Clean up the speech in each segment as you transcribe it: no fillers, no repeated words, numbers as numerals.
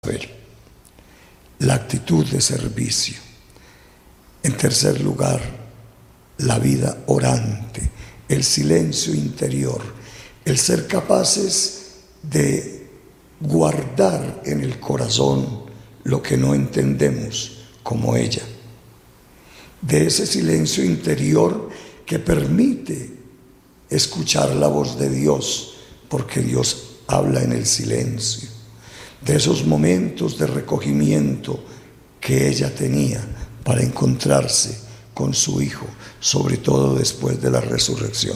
ver, la actitud de servicio. En tercer lugar, la vida orante, el silencio interior, el ser capaces de guardar en el corazón lo que no entendemos, como ella. De ese silencio interior que permite escuchar la voz de Dios, porque Dios habla en el silencio. De esos momentos de recogimiento que ella tenía para encontrarse con su Hijo, sobre todo después de la resurrección.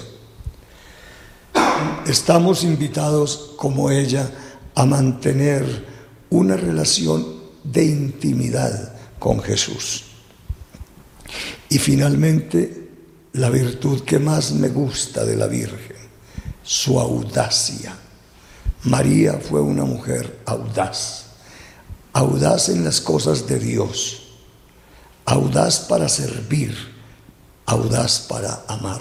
Estamos invitados, como ella, a mantener una relación de intimidad con Jesús. Y finalmente, la virtud que más me gusta de la Virgen, su audacia. María fue una mujer audaz, audaz en las cosas de Dios, audaz para servir, audaz para amar.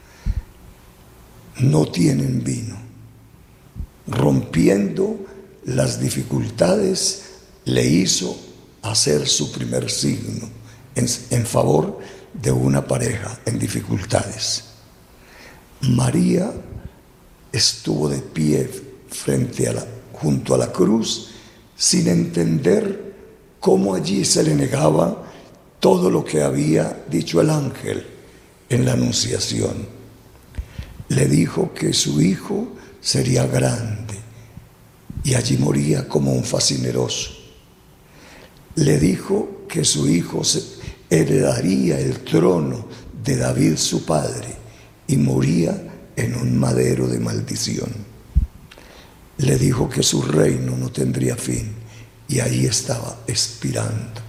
No tienen vino. Rompiendo las dificultades, le hizo hacer su primer signo en favor de una pareja en dificultades. María estuvo de pie junto a la cruz, sin entender cómo allí se le negaba todo lo que había dicho el ángel en la anunciación. Le dijo que su hijo sería grande y allí moría como un facineroso. Le dijo que su hijo heredaría el trono de David su padre y moría en un madero de maldición. Le dijo que su reino no tendría fin y ahí estaba expirando.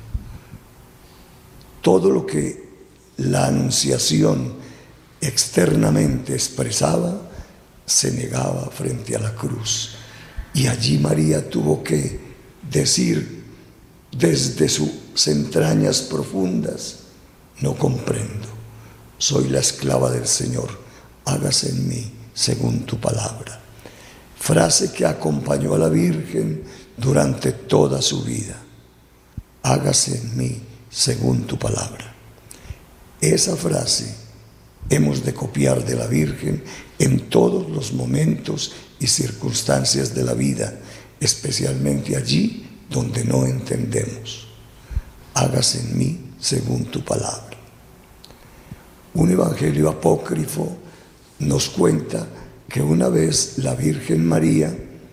Todo lo que la anunciación externamente expresaba se negaba frente a la cruz, y allí María tuvo que decir desde sus entrañas profundas: no comprendo, soy la esclava del Señor, hágase en mí según tu palabra. Frase que acompañó a la Virgen durante toda su vida: hágase en mí según tu palabra. Esa frase hemos de copiar de la Virgen en todos los momentos y circunstancias de la vida, especialmente allí donde no entendemos. Hágase en mí según tu palabra. Un evangelio apócrifo nos cuenta que una vez la Virgen María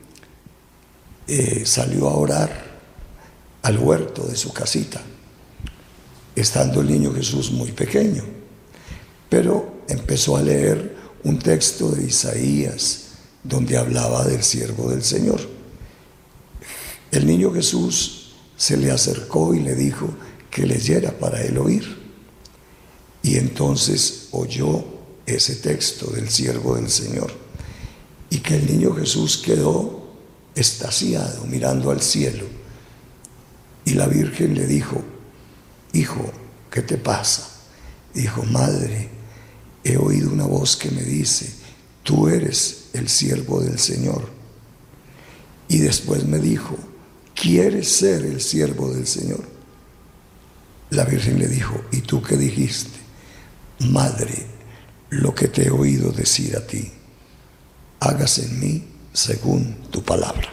salió a orar al huerto de su casita, estando el niño Jesús muy pequeño, pero empezó a leer un texto de Isaías donde hablaba del siervo del Señor. El niño Jesús se le acercó y le dijo que leyera para él oír, y entonces oyó ese texto del siervo del Señor, y que el niño Jesús quedó extasiado mirando al cielo, y la Virgen le dijo: hijo, ¿qué te pasa? Dijo: madre, he oído una voz que me dice: tú eres el siervo del Señor. Y después me dijo: ¿quieres ser el siervo del Señor? La Virgen le dijo: ¿y tú qué dijiste? Madre, lo que te he oído decir a ti, hágase en mí según tu palabra.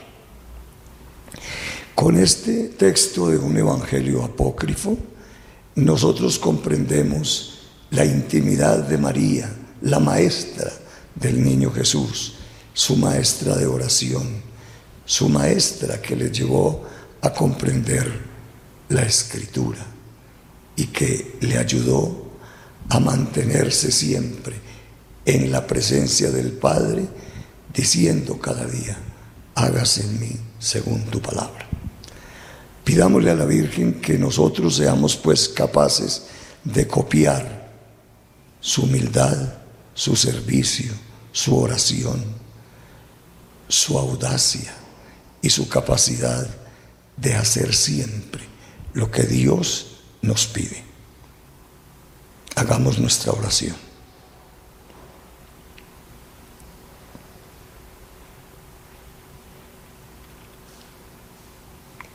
Con este texto de un evangelio apócrifo, nosotros comprendemos la intimidad de María, la maestra del niño Jesús, su maestra de oración, su maestra que le llevó a comprender la Escritura y que le ayudó a mantenerse siempre en la presencia del Padre, diciendo cada día: hágase en mí según tu palabra. Pidámosle a la Virgen que nosotros seamos pues capaces de copiar su humildad, su servicio, su oración, su audacia y su capacidad de hacer siempre lo que Dios nos pide. Hagamos nuestra oración.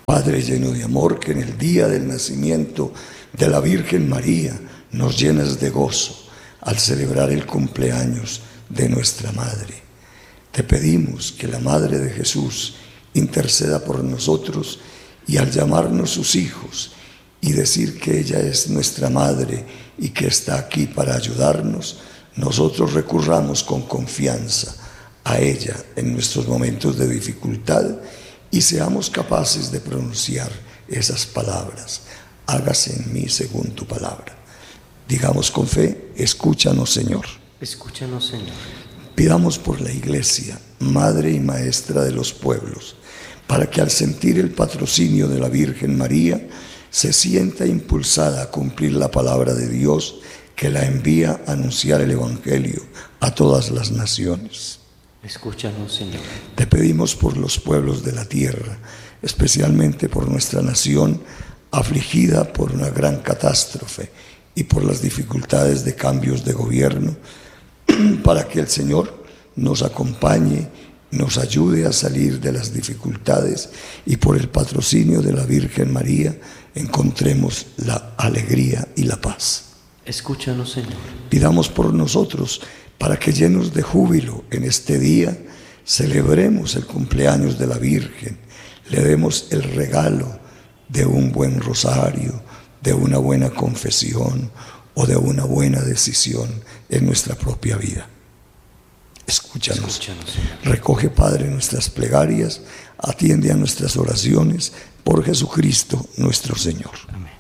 Padre lleno de amor, que en el día del nacimiento de la Virgen María nos llenas de gozo al celebrar el cumpleaños de nuestra Madre. Te pedimos que la Madre de Jesús interceda por nosotros y al llamarnos sus hijos y decir que ella es nuestra Madre y que está aquí para ayudarnos, nosotros recurramos con confianza a ella en nuestros momentos de dificultad y seamos capaces de pronunciar esas palabras. Hágase en mí según tu palabra. Digamos con fe: escúchanos, Señor. Escúchanos, Señor. Pidamos por la Iglesia, Madre y Maestra de los pueblos, para que al sentir el patrocinio de la Virgen María, se sienta impulsada a cumplir la palabra de Dios que la envía a anunciar el Evangelio a todas las naciones. Escúchanos, Señor. Te pedimos por los pueblos de la tierra, especialmente por nuestra nación afligida por una gran catástrofe y por las dificultades de cambios de gobierno, para que el Señor nos acompañe, nos ayude a salir de las dificultades y por el patrocinio de la Virgen María encontremos la alegría y la paz. Escúchanos, Señor. Pidamos por nosotros para que, llenos de júbilo en este día, celebremos el cumpleaños de la Virgen, le demos el regalo de un buen rosario, de una buena confesión o de una buena decisión en nuestra propia vida. Escúchanos. Señor. Recoge, Padre, nuestras plegarias, atiende a nuestras oraciones por Jesucristo nuestro Señor. Amén.